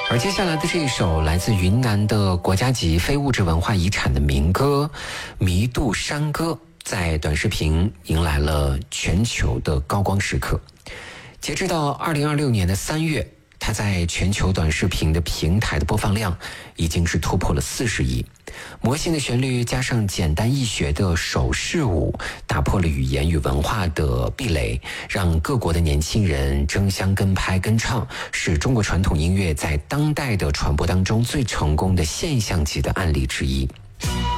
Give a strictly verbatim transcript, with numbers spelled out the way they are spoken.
而接下来的这一首来自云南的国家级非物质文化遗产的民歌《弥渡山歌》，在短视频迎来了全球的高光时刻。截至到二零二六年的三月，它在全球短视频的平台的播放量已经是突破了四十亿。魔性的旋律加上简单易学的手势舞，打破了语言与文化的壁垒，让各国的年轻人争相跟拍跟唱，是中国传统音乐在当代的传播当中最成功的现象级的案例之一。